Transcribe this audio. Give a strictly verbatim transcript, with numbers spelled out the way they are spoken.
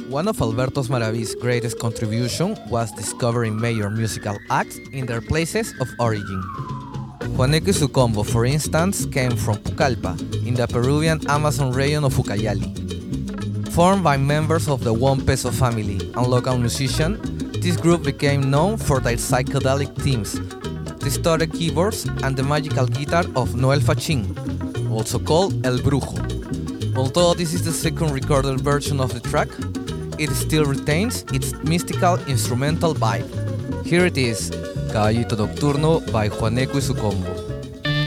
One of Alberto Maraví's greatest contribution was discovering major musical acts in their places of origin. Juaneco y su combo, for instance, came from Pucallpa, in the Peruvian Amazon region of Ucayali. Formed by members of the One Peso family and local musicians, this group became known for their psychedelic themes, distorted keyboards, and the magical guitar of Noel Fachín, also called El Brujo. Although this is the second recorded version of the track, it still retains its mystical instrumental vibe. Here it is, Caballito Nocturno by Juaneco y su combo.